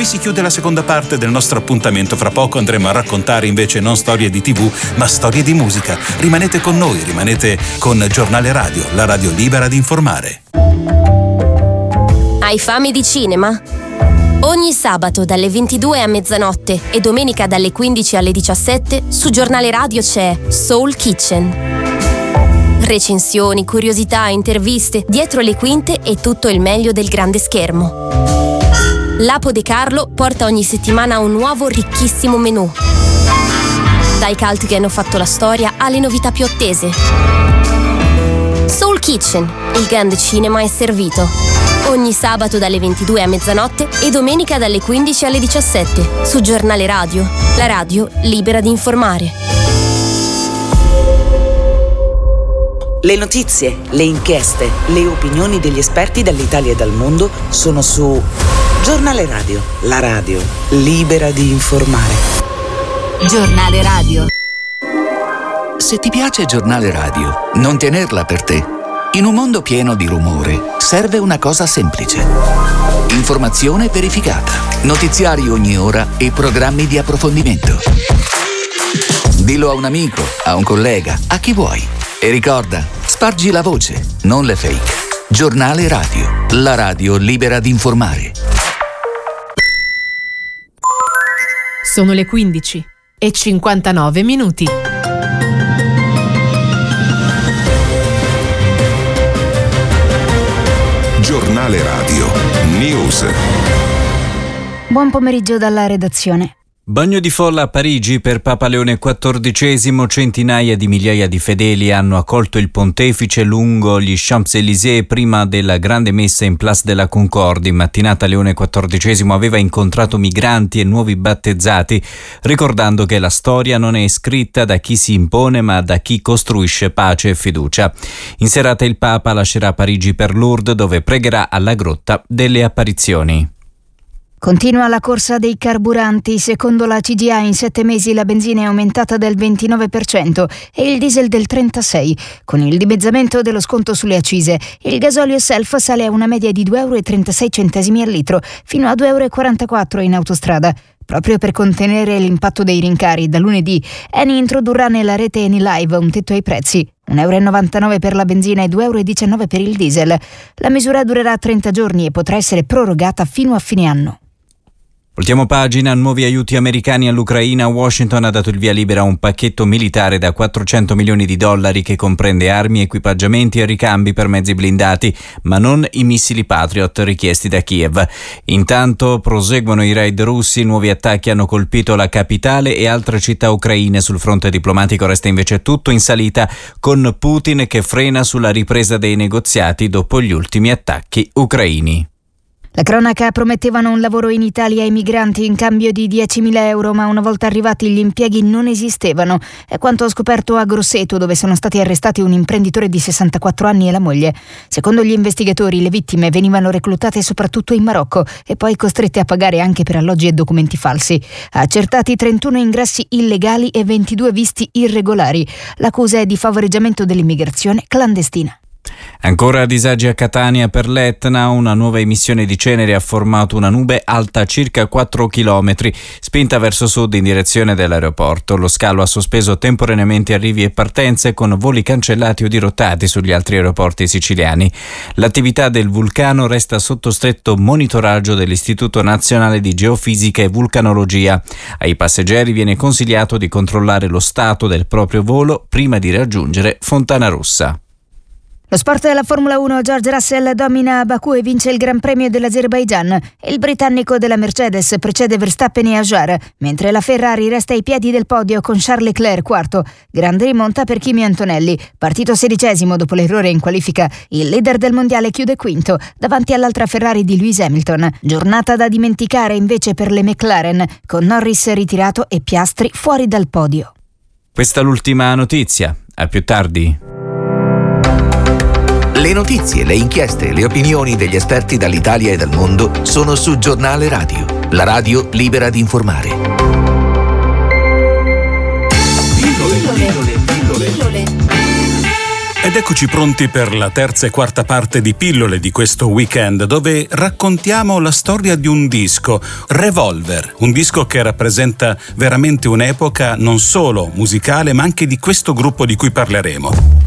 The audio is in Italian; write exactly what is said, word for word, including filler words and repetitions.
si chiude la seconda parte del nostro appuntamento. Fra poco andremo a raccontare invece non storie di tivù, ma storie di musica. Rimanete con noi, rimanete con Giornale Radio, la radio libera di informare. Hai fame di cinema? Ogni sabato dalle ventidue a mezzanotte e domenica dalle quindici alle diciassette su Giornale Radio c'è Soul Kitchen. Recensioni, curiosità, interviste, dietro le quinte e tutto il meglio del grande schermo. L'Apo De Carlo porta ogni settimana un nuovo ricchissimo menù. Dai cult che hanno fatto la storia alle novità più attese. Soul Kitchen, il grande cinema è servito. Ogni sabato dalle ventidue a mezzanotte e domenica dalle quindici alle diciassette su Giornale Radio, la radio libera di informare. Le notizie, le inchieste, le opinioni degli esperti dall'Italia e dal mondo sono su Giornale Radio, la radio libera di informare. Giornale Radio. Se ti piace Giornale Radio, non tenerla per te. In un mondo pieno di rumore, serve una cosa semplice. Informazione verificata, notiziari ogni ora e programmi di approfondimento. Dillo a un amico, a un collega, a chi vuoi. E ricorda, spargi la voce, non le fake. Giornale Radio, la radio libera di informare. Sono le quindici e cinquantanove minuti. Giornale Radio News. Buon pomeriggio dalla redazione. Bagno di folla a Parigi per Papa Leone quattordicesimo, centinaia di migliaia di fedeli hanno accolto il pontefice lungo gli Champs-Élysées prima della grande messa in Place de la Concorde. In mattinata Leone quattordicesimo aveva incontrato migranti e nuovi battezzati, ricordando che la storia non è scritta da chi si impone ma da chi costruisce pace e fiducia. In serata il Papa lascerà Parigi per Lourdes, dove pregherà alla Grotta delle Apparizioni. Continua la corsa dei carburanti. Secondo la C G I in sette mesi la benzina è aumentata del ventinove per cento e il diesel del trentasei per cento. Con il dimezzamento dello sconto sulle accise, il gasolio self sale a una media di due euro e trentasei centesimi al litro, fino a due euro e quarantaquattro in autostrada. Proprio per contenere l'impatto dei rincari, da lunedì Eni introdurrà nella rete Eni Live un tetto ai prezzi, un euro e novantanove per la benzina e due euro e diciannove per il diesel. La misura durerà trenta giorni e potrà essere prorogata fino a fine anno. Ultima pagina, nuovi aiuti americani all'Ucraina. Washington ha dato il via libera a un pacchetto militare da quattrocento milioni di dollari che comprende armi, equipaggiamenti e ricambi per mezzi blindati, ma non i missili Patriot richiesti da Kiev. Intanto proseguono i raid russi, nuovi attacchi hanno colpito la capitale e altre città ucraine. Sul fronte diplomatico resta invece tutto in salita, con Putin che frena sulla ripresa dei negoziati dopo gli ultimi attacchi ucraini. La cronaca promettevano un lavoro in Italia ai migranti in cambio di diecimila euro, ma una volta arrivati gli impieghi non esistevano. È quanto ha scoperto a Grosseto, dove sono stati arrestati un imprenditore di sessantaquattro anni e la moglie. Secondo gli investigatori, le vittime venivano reclutate soprattutto in Marocco e poi costrette a pagare anche per alloggi e documenti falsi. Accertati trentuno ingressi illegali e ventidue visti irregolari. L'accusa è di favoreggiamento dell'immigrazione clandestina. Ancora disagi a Catania per l'Etna. Una nuova emissione di cenere ha formato una nube alta circa quattro chilometri, spinta verso sud in direzione dell'aeroporto. Lo scalo ha sospeso temporaneamente arrivi e partenze, con voli cancellati o dirottati sugli altri aeroporti siciliani. L'attività del vulcano resta sotto stretto monitoraggio dell'Istituto Nazionale di Geofisica e Vulcanologia. Ai passeggeri viene consigliato di controllare lo stato del proprio volo prima di raggiungere Fontanarossa. Lo sport della Formula uno, George Russell domina a Baku e vince il Gran Premio dell'Azerbaigian. Il britannico della Mercedes precede Verstappen e Hajar, mentre la Ferrari resta ai piedi del podio con Charles Leclerc quarto. Grande rimonta per Kimi Antonelli, partito sedicesimo dopo l'errore in qualifica. Il leader del mondiale chiude quinto, davanti all'altra Ferrari di Lewis Hamilton. Giornata da dimenticare invece per le McLaren, con Norris ritirato e Piastri fuori dal podio. Questa è l'ultima notizia. A più tardi. Le notizie, le inchieste, le opinioni degli esperti dall'Italia e dal mondo sono su Giornale Radio, la radio libera di informare. Pillole, pillole, pillole, pillole. Ed eccoci pronti per la terza e quarta parte di Pillole di questo weekend, dove raccontiamo la storia di un disco, Revolver, un disco che rappresenta veramente un'epoca non solo musicale ma anche di questo gruppo di cui parleremo.